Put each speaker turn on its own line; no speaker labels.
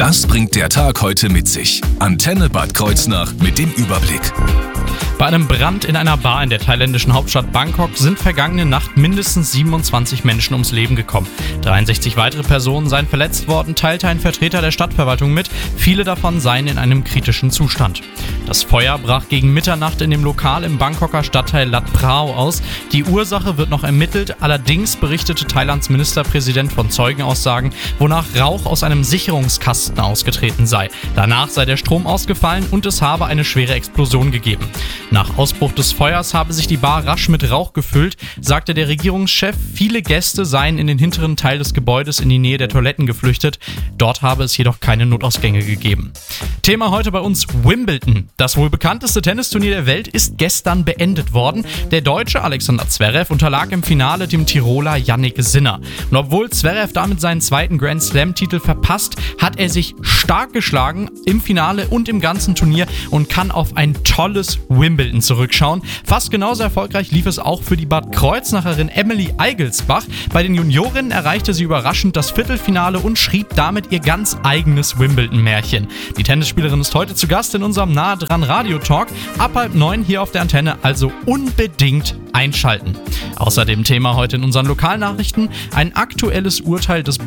Das bringt der Tag heute mit sich. Antenne Bad Kreuznach mit dem Überblick.
Bei einem Brand in einer Bar in der thailändischen Hauptstadt Bangkok sind vergangene Nacht mindestens 27 Menschen ums Leben gekommen. 63 weitere Personen seien verletzt worden, teilte ein Vertreter der Stadtverwaltung mit. Viele davon seien in einem kritischen Zustand. Das Feuer brach gegen Mitternacht in dem Lokal im Bangkoker Stadtteil Lat Phrao aus. Die Ursache wird noch ermittelt. Allerdings berichtete Thailands Ministerpräsident von Zeugenaussagen, wonach Rauch aus einem Sicherungskasten ausgetreten sei. Danach sei der Strom ausgefallen und es habe eine schwere Explosion gegeben. Nach Ausbruch des Feuers habe sich die Bar rasch mit Rauch gefüllt, sagte der Regierungschef. Viele Gäste seien in den hinteren Teil des Gebäudes in die Nähe der Toiletten geflüchtet. Dort habe es jedoch keine Notausgänge gegeben. Thema heute bei uns Wimbledon. Das wohl bekannteste Tennisturnier der Welt ist gestern beendet worden. Der Deutsche Alexander Zverev unterlag im Finale dem Tiroler Jannik Sinner. Und obwohl Zverev damit seinen zweiten Grand Slam-Titel verpasst, hat er sich stark geschlagen im Finale und im ganzen Turnier und kann auf ein tolles Wimbledon zurückschauen. Fast genauso erfolgreich lief es auch für die Bad Kreuznacherin Emily Eigelsbach. Bei den Juniorinnen erreichte sie überraschend das Viertelfinale und schrieb damit ihr ganz eigenes Wimbledon-Märchen. Die Tennisspielerin ist heute zu Gast in unserem Nahe dran Radio-Talk. Ab 8:30 hier auf der Antenne, also unbedingt einschalten. Außerdem Thema heute in unseren Lokalnachrichten: ein aktuelles Urteil des